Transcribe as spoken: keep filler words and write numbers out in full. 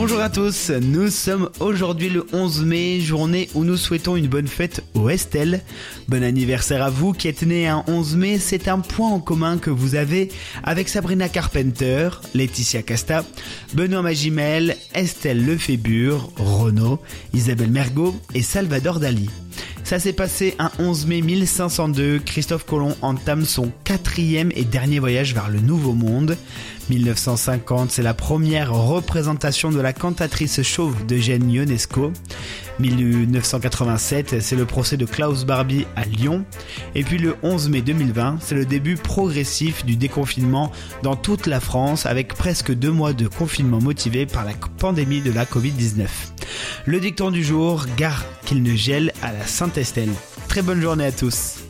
Bonjour à tous, nous sommes aujourd'hui le onze mai, journée où nous souhaitons une bonne fête aux Estelle. Bon anniversaire à vous qui êtes nés un onze mai, c'est un point en commun que vous avez avec Sabrina Carpenter, Laetitia Casta, Benoît Magimel, Estelle Lefébure, Renaud, Isabelle Mergo et Salvador Dali. Ça s'est passé un onze mai mille cinq cent deux, Christophe Colomb entame son quatrième et dernier voyage vers le Nouveau Monde. mille neuf cent cinquante, c'est la première représentation de la cantatrice chauve d'Eugène Ionesco. mille neuf cent quatre-vingt-sept, c'est le procès de Klaus Barbie à Lyon. Et puis le onze mai deux mille vingt, c'est le début progressif du déconfinement dans toute la France avec presque deux mois de confinement motivé par la pandémie de la covid dix-neuf. Le dicton du jour, gare qu'il ne gèle à la Sainte-Estelle. Très bonne journée à tous.